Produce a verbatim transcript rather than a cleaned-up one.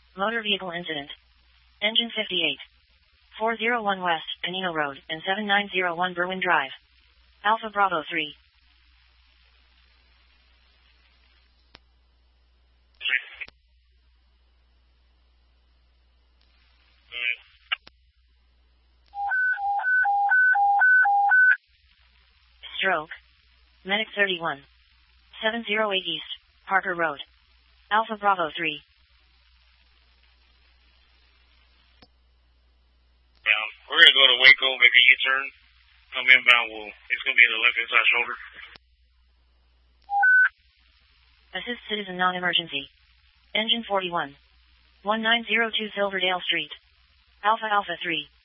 Motor vehicle incident. Engine fifty-eight. four oh one West, Canino Road, and seven nine oh one Berwyn Drive. Alpha Bravo three. Stroke. Medic thirty-one. seven oh eight East, Parker Road. Alpha Bravo three. Yeah, we're going to go to Waco, make a U-turn. Come inbound, we'll, it's going to be in the left inside shoulder. Assist citizen non-emergency. Engine forty-one. one nine oh two Silverdale Street. Alpha Alpha three.